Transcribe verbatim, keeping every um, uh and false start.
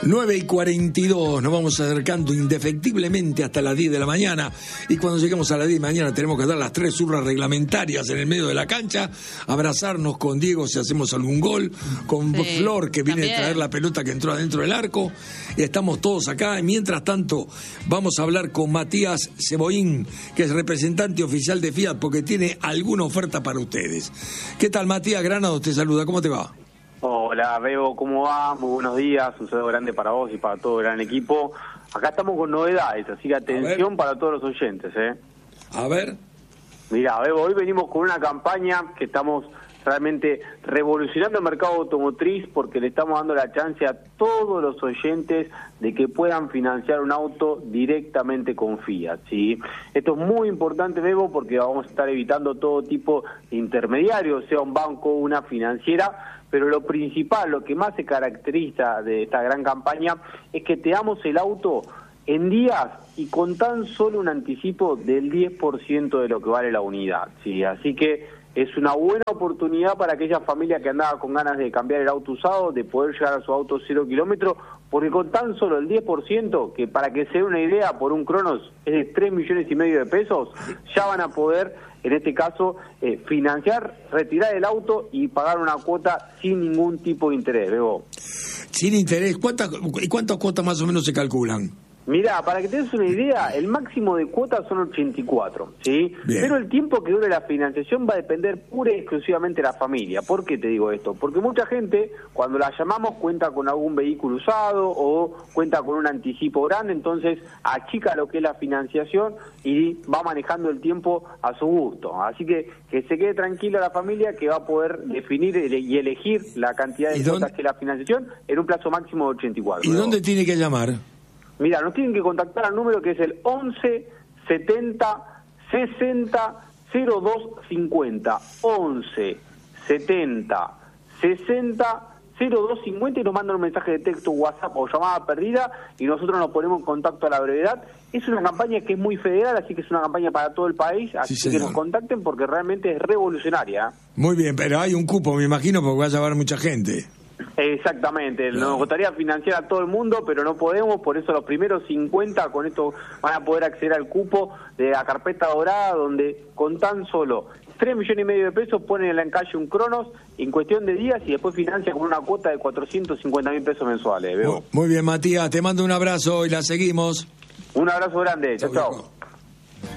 nueve y cuarenta y dos, nos vamos acercando indefectiblemente hasta las diez de la mañana, y cuando lleguemos a las diez de la mañana tenemos que dar las tres zurras reglamentarias en el medio de la cancha, abrazarnos con Diego si hacemos algún gol, con sí, Flor que viene también a traer la pelota que entró adentro del arco, y estamos todos acá. Y mientras tanto vamos a hablar con Matías Cebollín, que es representante oficial de Fiat, porque tiene alguna oferta para ustedes. ¿Qué tal, Matías? Granados te saluda, ¿cómo te va? Hola, Bebo, ¿cómo va? Muy buenos días, un saludo grande para vos y para todo el gran equipo. Acá estamos con novedades, así que atención para todos los oyentes, ¿eh? A ver. Mirá, Bebo, hoy venimos con una campaña que estamos realmente revolucionando el mercado automotriz, porque le estamos dando la chance a todos los oyentes de que puedan financiar un auto directamente con Fiat, ¿sí? Esto es muy importante, Bebo, porque vamos a estar evitando todo tipo de intermediarios, sea un banco o una financiera. Pero lo principal, lo que más se caracteriza de esta gran campaña es que te damos el auto en días y con tan solo un anticipo del diez por ciento de lo que vale la unidad, ¿sí? Así que es una buena oportunidad para aquella familia que andaba con ganas de cambiar el auto usado, de poder llegar a su auto cero kilómetros, porque con tan solo el diez por ciento, que para que se dé una idea, por un Cronos es de tres millones y medio de pesos, ya van a poder, en este caso, eh, financiar, retirar el auto y pagar una cuota sin ningún tipo de interés, Bebo. Sin interés. ¿Cuántas, ¿Cuántas cuotas más o menos se calculan? Mirá, para que te des una idea, el máximo de cuotas son ochenta y cuatro, ¿sí? Bien. Pero el tiempo que dure la financiación va a depender pura y exclusivamente de la familia. ¿Por qué te digo esto? Porque mucha gente, cuando la llamamos, cuenta con algún vehículo usado o cuenta con un anticipo grande, entonces achica lo que es la financiación y va manejando el tiempo a su gusto. Así que que se quede tranquila la familia, que va a poder definir y elegir la cantidad de cuotas que es la financiación en un plazo máximo de ochenta y cuatro. ¿Y dónde tiene que llamar? Mira, nos tienen que contactar al número que es el once setenta sesenta cero dos cincuenta, once setenta sesenta cero dos cincuenta, y nos mandan un mensaje de texto, WhatsApp o llamada perdida, y nosotros nos ponemos en contacto a la brevedad. Es una campaña que es muy federal, así que es una campaña para todo el país, así sí, que nos contacten porque realmente es revolucionaria. Muy bien, pero hay un cupo, me imagino, porque va a llevar mucha gente. Exactamente, no. Nos gustaría financiar a todo el mundo, pero no podemos, por eso los primeros cincuenta con esto van a poder acceder al cupo de la carpeta dorada, donde con tan solo tres millones y medio de pesos ponen en la encalle un Cronos en cuestión de días y después financian con una cuota de cuatrocientos cincuenta mil pesos mensuales. ¿Veo? Muy bien, Matías, te mando un abrazo y la seguimos. Un abrazo grande, chao, chao.